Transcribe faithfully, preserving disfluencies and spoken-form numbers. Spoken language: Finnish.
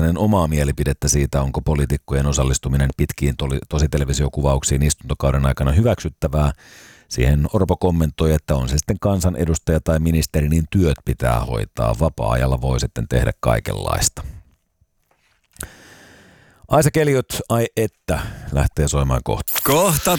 hänen omaa mielipidettä siitä, onko poliitikkojen osallistuminen pitkiin tositelevisiokuvauksiin istuntokauden aikana hyväksyttävää. Siihen Orpo kommentoi, että on se sitten kansanedustaja tai ministeri, niin työt pitää hoitaa. Vapaa-ajalla voi sitten tehdä kaikenlaista. Aisa Keliot, ai että, lähtee soimaan kohta. Kohta